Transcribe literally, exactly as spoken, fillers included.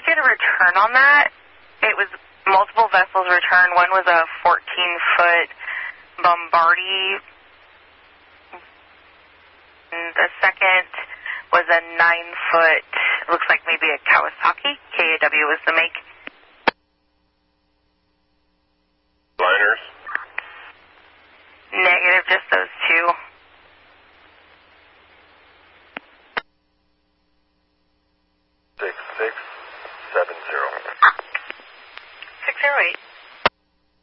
get a return on that. It was multiple vessels return. One was a fourteen-foot Bombardier. And the second was a nine-foot, looks like maybe a Kawasaki. K A W was the make.